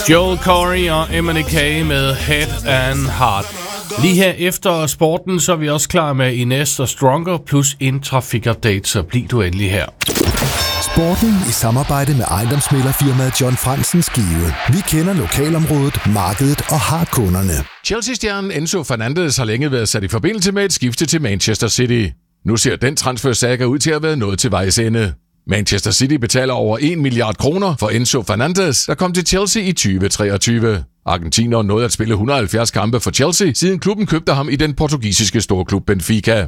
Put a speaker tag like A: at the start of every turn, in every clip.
A: Joel Corey og Emily K med Head and Heart. Lige her efter sporten, så er vi også klar med Ines og Stronger plus en trafikupdate, så bliv du endelig her.
B: Sporten i samarbejde med ejendomsmæglerfirmaet John Fransen Skive. Vi kender lokalområdet, markedet og har kunderne.
C: Chelsea-stjernen Enzo Fernandez har længe været sat i forbindelse med et skifte til Manchester City. Nu ser den transfersaga ud til at være nået til vejs ende. Manchester City betaler over 1 milliard kroner for Enzo Fernandez, der kom til Chelsea i 2023. Argentineren nåede at spille 170 kampe for Chelsea, siden klubben købte ham i den portugisiske storklub Benfica.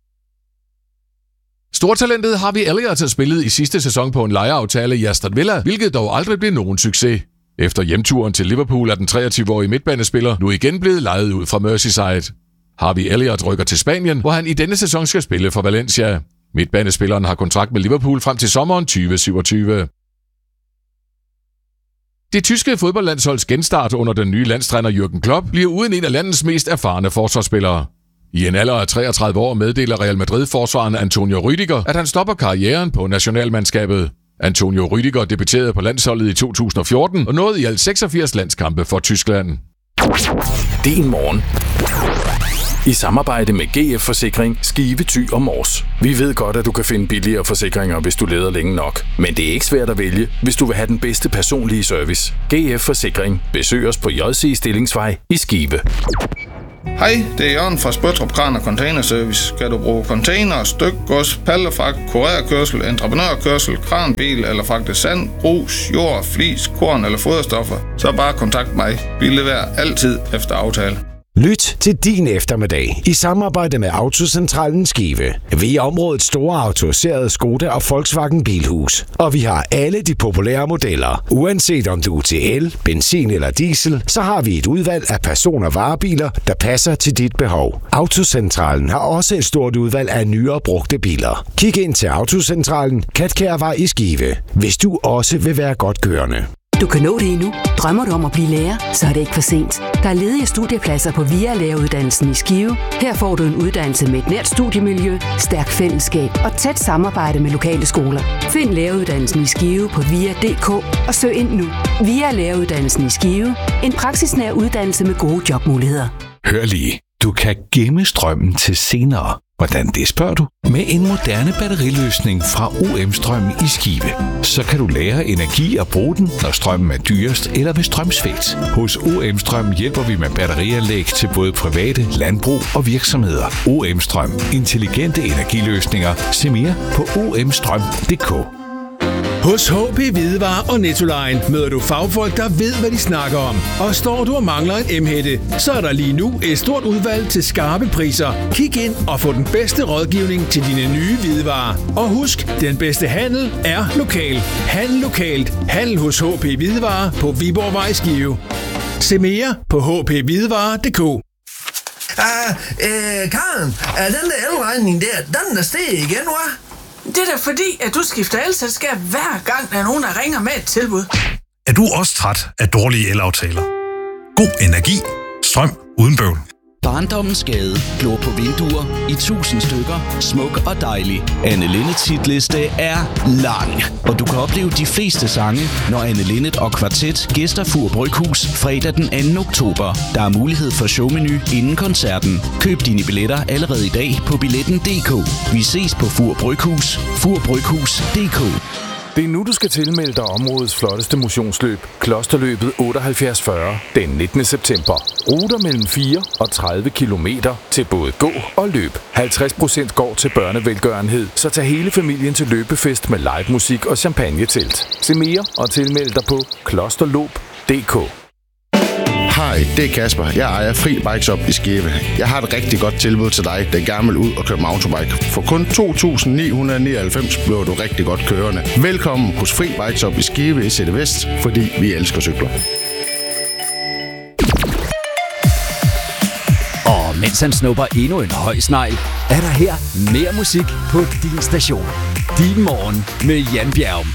C: Stortalentet Harvey Elliott spillede i sidste sæson på en lejeaftale i Aston Villa, hvilket dog aldrig blev nogen succes. Efter hjemturen til Liverpool er den 23-årige midtbanespiller nu igen blevet lejet ud fra Merseyside. Harvey Elliott rykker til Spanien, hvor han i denne sæson skal spille for Valencia. Midtbanespilleren har kontrakt med Liverpool frem til sommeren 2027. Det tyske fodboldlandsholds genstart under den nye landstræner Jürgen Klopp bliver uden en af landets mest erfarne forsvarsspillere. I en alder af 33 år meddeler Real Madrid-forsvareren Antonio Rüdiger, at han stopper karrieren på nationalmandskabet. Antonio Rüdiger debuterede på landsholdet i 2014 og nåede i alt 86 landskampe for Tyskland.
D: Din morgen. I samarbejde med GF Forsikring, Skive, Thy og Mors. Vi ved godt, at du kan finde billigere forsikringer, hvis du leder længe nok. Men det er ikke svært at vælge, hvis du vil have den bedste personlige service. GF Forsikring. Besøg os på JC Stillingsvej i Skive.
E: Hej, det er Jørgen fra Spøttrup Kran og Container Service. Skal du bruge container, stykgods, pallefragt, kurerkørsel, entreprenørkørsel, kranbil eller fragte sand, grus, jord, flis, korn eller foderstoffer, så bare kontakt mig. Vi leverer altid efter aftale.
F: Lyt til din eftermiddag i samarbejde med Autocentralen Skive. Vi er områdets store autoriserede Skoda og Volkswagen Bilhus. Og vi har alle de populære modeller. Uanset om du er til el, benzin eller diesel, så har vi et udvalg af person- og varebiler, der passer til dit behov. Autocentralen har også et stort udvalg af nyere brugte biler. Kig ind til Autocentralen, Katkærvej i Skive, hvis du også vil være godt kørende.
G: Du kan nå det endnu. Drømmer du om at blive lærer, så er det ikke for sent. Der er ledige studiepladser på VIA Læreruddannelsen i Skive. Her får du en uddannelse med et nært studiemiljø, stærkt fællesskab og tæt samarbejde med lokale skoler. Find læreruddannelsen i Skive på VIA.dk og søg ind nu. VIA Læreruddannelsen i Skive. En praksisnær uddannelse med gode jobmuligheder.
H: Hør lige. Du kan gemme strømmen til senere. Hvordan det spørger du? Med en moderne batteriløsning fra OM Strøm i Skive. Så kan du lære energi og bruge den, når strømmen er dyrest eller ved strømsvigt. Hos OM Strøm hjælper vi med batterianlæg til både private, landbrug og virksomheder. OM Strøm. Intelligente energiløsninger. Se mere på omstrøm.dk.
I: Hos HP Hvidevarer og Nettoline møder du fagfolk, der ved, hvad de snakker om. Og står du og mangler en M-hætte, så er der lige nu et stort udvalg til skarpe priser. Kig ind og få den bedste rådgivning til dine nye hvidevarer. Og husk, den bedste handel er lokal. Handel lokalt. Handel hos HP Hvidevarer på Viborgvej Skive. Se mere på hphvidevarer.dk.
J: Karen, er den der elregning der, den er steget igen, hva'?
K: Det er da fordi, at du skifter elselskab hver gang, der er nogen, der ringer med et tilbud.
L: Er du også træt af dårlige elaftaler? God energi. Strøm uden bøvl.
M: Barndommens gade. Glor på vinduer i 1000 stykker. Smuk og dejlig. Anne Linnet hitliste er lang. Og du kan opleve de fleste sange, når Anne Linnet og Kvartet gæster Fur Bryghus fredag den 2. oktober. Der er mulighed for showmenu inden koncerten. Køb dine billetter allerede i dag på billetten.dk. Vi ses på Fur Bryghus. Furbryghus.dk.
N: Det er nu, du skal tilmelde dig områdets flotteste motionsløb, Klosterløbet 7840, den 19. september. Ruter mellem 4 og 30 kilometer til både gå og løb. 50% går til børnevelgørenhed, så tag hele familien til løbefest med live musik og champagnetelt. Se mere og tilmeld dig på klosterløb.dk.
O: Hej, det er Kasper. Jeg ejer Fri Bike Shop i Skive. Jeg har et rigtig godt tilbud til dig, der gerne vil ud og køre mountainbike. For kun 2.999 bliver du rigtig godt kørende. Velkommen hos Fri Bike Shop i Skive i Sætte Vest, fordi vi elsker cykler.
P: Og mens han snupper endnu en høj snegl, er der her mere musik på din station. Din morgen med Jan Bjerg.